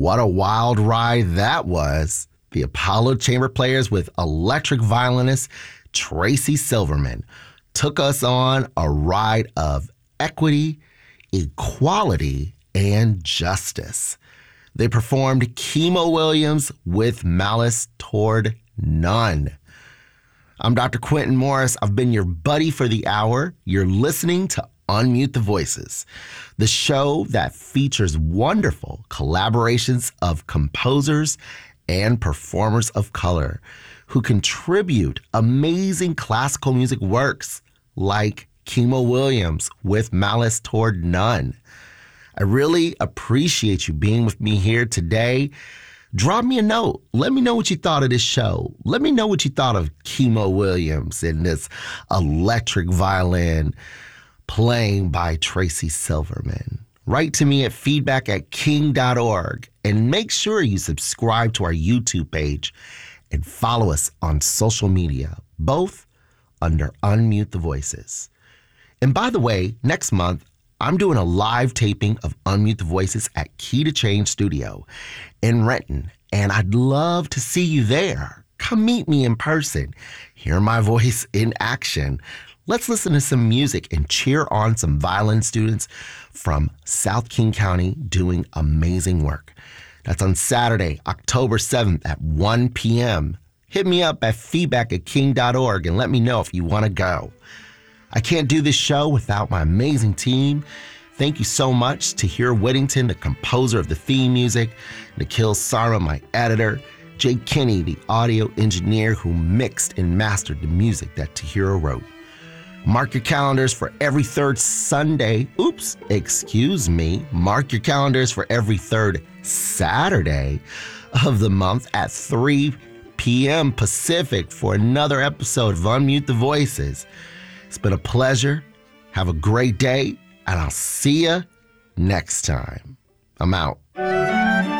What a wild ride that was. The Apollo Chamber Players with electric violinist Tracy Silverman took us on a ride of equity, equality, and justice. They performed Kimo Williams with Malice Toward None. I'm Dr. Quentin Morris. I've been your buddy for the hour. You're listening to Unmute the Voices, the show that features wonderful collaborations of composers and performers of color who contribute amazing classical music works like Kimo Williams with Malice Toward None. I really appreciate you being with me here today. Drop me a note. Let me know what you thought of this show. Let me know what you thought of Kimo Williams and this electric violin playing by Tracy Silverman. Write to me at feedback@king.org and make sure you subscribe to our YouTube page and follow us on social media, both under Unmute the Voices. And by the way, next month, I'm doing a live taping of Unmute the Voices at Key to Change Studio in Renton, and I'd love to see you there. Come meet me in person, hear my voice in action. Let's listen to some music and cheer on some violin students from South King County doing amazing work. That's on Saturday, October 7th at 1 p.m. Hit me up at feedback@king.org and let me know if you want to go. I can't do this show without my amazing team. Thank you so much to Tahir Whittington, the composer of the theme music, Nikhil Sarma, my editor, Jay Kinney, the audio engineer who mixed and mastered the music that Tahir wrote. Mark your calendars for every third Sunday. Mark your calendars for every third Saturday of the month at 3 p.m. Pacific for another episode of Unmute the Voices. It's been a pleasure. Have a great day, and I'll see you next time. I'm out.